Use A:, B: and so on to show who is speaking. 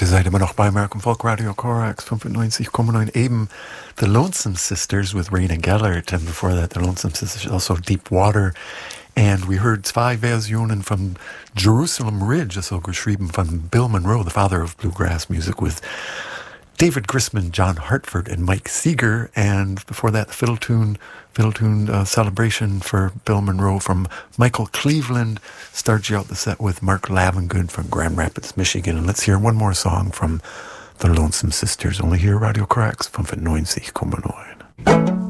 A: Ihr seid immer noch bei American Folk Radio Corax 95,9. Eben The Lonesome Sisters with Rena Gellert, and before that The Lonesome Sisters, also Deep Water. And we heard zwei Versionen from Jerusalem Ridge, also geschrieben von Bill Monroe, the father of bluegrass music, with David Grisman, John Hartford, and Mike Seeger. And before that, the fiddle tune celebration for Bill Monroe from Michael Cleveland. Starts you out the set with Mark Lavengood from Grand Rapids, Michigan. And let's hear one more song from the Lonesome Sisters. Only here, Radio Corax 95,9.